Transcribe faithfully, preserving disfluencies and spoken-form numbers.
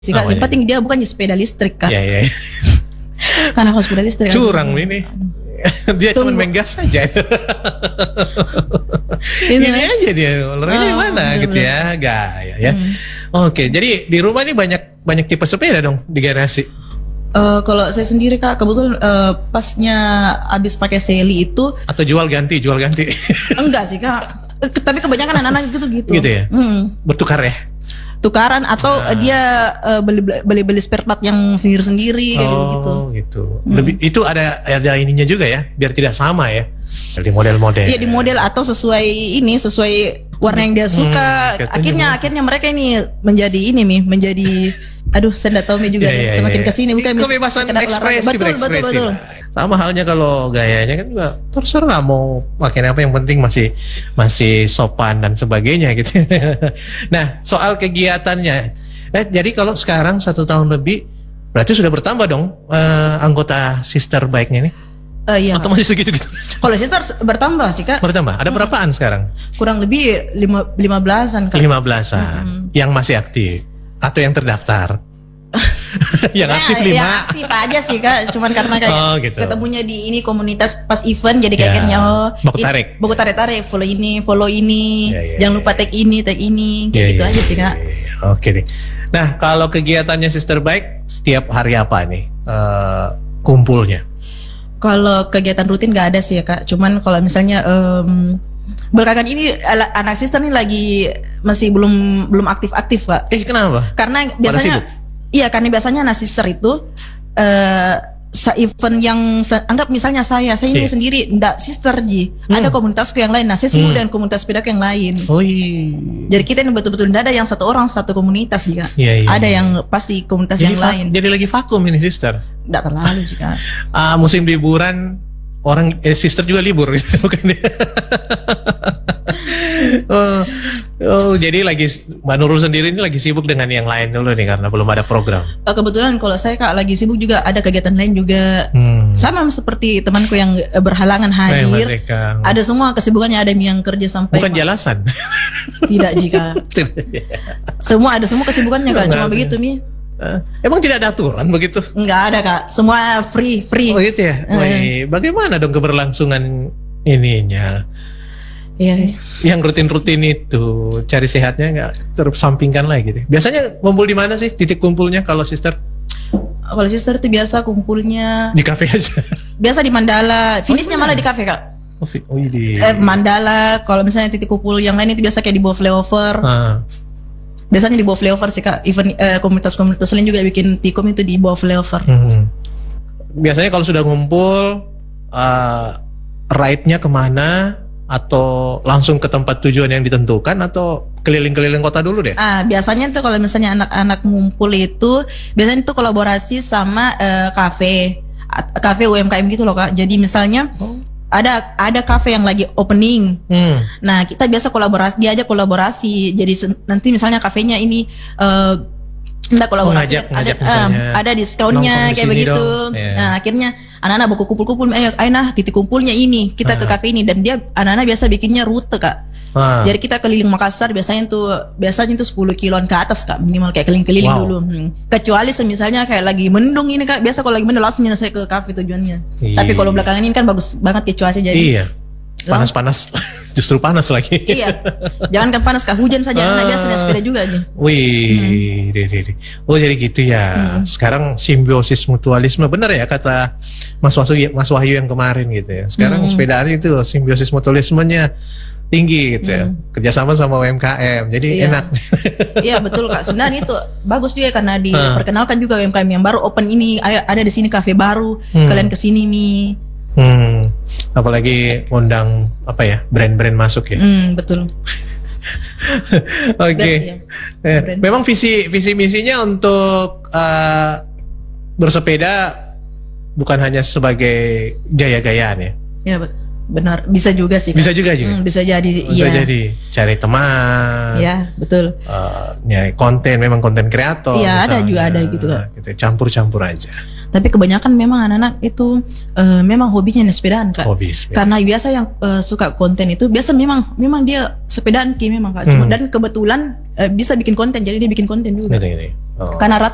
sih Kak. Yang penting dia bukannya sepeda listrik Kak. Iya, iya. Karena kalau sepeda listrik curang ini. Dia cuma main gas saja. Ini aja dia, olahraganya di mana gitu ya, gaya ya. Hmm. Oke, jadi di rumah ini banyak banyak tipe sepeda dong di garasi. Uh, kalau saya sendiri Kak, kebetulan uh, pasnya habis pakai Sally itu. Atau jual ganti, jual ganti. Enggak sih Kak, tapi kebanyakan anak-anak gitu gitu. Gitu ya. Hmm. Bertukar ya. Tukaran atau nah. dia uh, beli beli beli spare part yang sendiri sendiri kayak oh, gitu. gitu. Lebih hmm. itu ada ada ininya juga ya, biar tidak sama ya. Di model-model. Iya, di model atau sesuai ini, sesuai warna yang dia suka. Hmm, akhirnya akhirnya mereka ini menjadi ini nih, menjadi aduh, saya enggak tahu nih juga yeah, yeah, semakin yeah. kesini bukan kebebasan ekspresi, betul, ekspresi. betul, betul. Sama halnya kalau gayanya kan juga terserah mau pakai apa, yang penting masih masih sopan dan sebagainya gitu. Nah, soal kegiatannya, eh jadi kalau sekarang satu tahun lebih berarti sudah bertambah dong eh, anggota Sister Bike-nya nih? Uh, iya. Atau masih segitu-gitu? Kalau Sister bertambah sih Kak. Bertambah. Ada hmm. berapaan sekarang? Kurang lebih lima lima belasan Kak. Lima belasan. Hmm. Yang masih aktif atau yang terdaftar? Yang nah, aktif lima. Yang aktif aja sih Kak. Cuman karena kayak oh, gitu. ketemunya di ini komunitas pas event, jadi kayaknya ya. oh, baku tarik. Baku tarik tarik. Follow ini, follow ini. Ya, ya, Jangan ya, lupa tag ini, tag ini. Kayak ya, gitu ya, aja sih Kak. Ya, ya. Oke deh. Nah, kalau kegiatannya Sister Bike setiap hari apa nih uh, kumpulnya? Kalau kegiatan rutin nggak ada sih ya Kak. Cuman kalau misalnya um, belakangan ini anak Sister nih lagi masih belum belum aktif-aktif Kak. Eh kenapa? Karena biasanya iya karena biasanya anak Sister itu uh, se-event yang se anggap misalnya saya saya ini yeah. sendiri ndak Sister Ji, hmm. ada komunitasku yang lain. Nah saya sibuk hmm. dengan komunitas sepedaku yang lain. Oh iya. Jadi kita ini betul-betul ndak ada yang satu orang satu komunitas juga. Yeah, yeah, ada yeah. yang pasti komunitas jadi yang lain. Jadi lagi vakum ini Sister. Nggak terlalu jika. uh, musim liburan orang eh, Sister juga libur bukan dia. oh, oh, jadi lagi Mbak Nurul sendiri ini lagi sibuk dengan yang lain dulu nih karena belum ada program. Oh, kebetulan kalau saya Kak lagi sibuk juga ada kegiatan lain juga. Hmm. Sama seperti temanku yang berhalangan hadir. Eh, ada semua kesibukannya, ada yang kerja sampai bukan jelasan. Tidak jika. Semua ada semua kesibukannya Kak, cuma begitu Mi. Uh, emang tidak ada aturan begitu? Enggak ada Kak, semua free free. Oh gitu ya. Uh. Wih, bagaimana dong keberlangsungan ininya? Iya. Yang rutin-rutin itu cari sehatnya nggak tersampingkan lagi deh. Biasanya kumpul di mana sih titik kumpulnya kalau Sister? Kalau Sister itu biasa kumpulnya di kafe aja. Biasa di Mandala. Finishnya oh, malah di kafe Kak. Oh, oh di eh, Mandala. Kalau misalnya titik kumpul yang lain itu biasa kayak di bawah flyover. Ah. Biasanya di bawah flyover sih Kak. Even eh, komunitas-komunitas lain juga bikin tikom itu di bawah flyover. Hmm. Biasanya kalau sudah ngumpul, uh, ride-nya kemana? Atau langsung ke tempat tujuan yang ditentukan atau keliling-keliling kota dulu deh? Ah, biasanya tuh kalau misalnya anak-anak ngumpul itu biasanya itu kolaborasi sama uh, kafe, kafe U M K M gitu loh Kak. Jadi misalnya oh. ada ada kafe yang lagi opening. Hmm. Nah, kita biasa kolaborasi, dia aja kolaborasi. Jadi nanti misalnya kafenya ini uh, enggak kolaborasi, oh, ngajak, ada ngajak um, ada diskonnya kayak begitu. Yeah. Nah, akhirnya anak-anak baku kumpul-kumpul, eh ayo nah titik kumpulnya ini, kita ah. ke kafe ini, dan dia anak-anak biasa bikinnya rute Kak. Ah. Jadi kita keliling Makassar biasanya tuh biasanya tuh sepuluh kiloan ke atas Kak, minimal kayak keliling-keliling wow. dulu. Hmm. Kecuali semisalnya kayak lagi mendung ini Kak, biasa kalau lagi mendung langsung nyelesai ke kafe tujuannya. Iyi. Tapi kalau belakangan ini kan bagus banget ya cuaca jadi. Iya. Panas-panas, justru panas lagi. Iya, jangan kan panas Kak, hujan saja, ah. biasa naik sepeda juga aja. Wih, hmm. deh, deh, deh. Oh jadi gitu ya. Hmm. Sekarang simbiosis mutualisme, benar ya kata Mas Wahyu, Mas Wahyu yang kemarin gitu ya. Sekarang hmm. sepedaan itu simbiosis mutualismenya tinggi gitu ya. Hmm. Kerjasama sama U M K M, jadi iya. enak. Iya betul Kak. Sebenarnya itu bagus juga karena diperkenalkan juga U M K M yang baru open ini, ada di sini kafe baru, hmm. kalian kesini Mi. Hmm, apalagi undang apa ya brand-brand masuk ya. Hmm, betul. Oke. Okay. Ya. Eh, memang visi visi misinya untuk uh, bersepeda bukan hanya sebagai gaya-gayaan ya. Ya benar, bisa juga sih. Kak. Bisa juga juga. Hmm, bisa jadi. Bisa ya. jadi cari teman. Ya betul. Uh, nyari konten, memang konten kreator. Iya ada juga ada gitu Kak. Gitu, campur-campur aja. Tapi kebanyakan memang anak-anak itu uh, memang hobinya sepedaan Kak. Hobi sepeda. Karena biasa yang uh, suka konten itu biasa memang memang dia sepedaan Ki memang Kak. Cuma hmm. dan kebetulan uh, bisa bikin konten, jadi dia bikin konten juga. Gini, gini. Oh. Karena rata